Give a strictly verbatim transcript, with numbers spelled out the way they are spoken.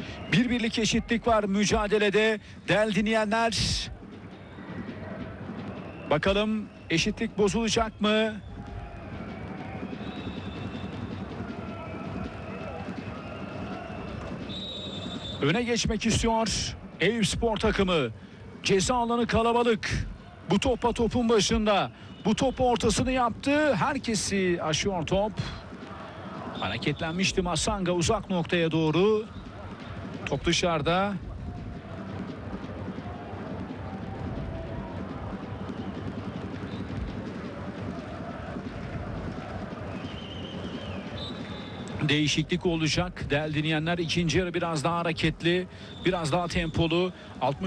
Bir birlik eşitlik var mücadelede. Değerli dinleyenler, bakalım eşitlik bozulacak mı? Öne geçmek istiyor Eyüpspor takımı. Ceza alanı kalabalık. Bu topa topun başında. Bu top ortasını yaptı. Herkesi aşıyor top. Hareketlenmişti Masanga uzak noktaya doğru. Top dışarıda. Değişiklik olacak değerli dinleyenler. İkinci yarı biraz daha hareketli, biraz daha tempolu. altmış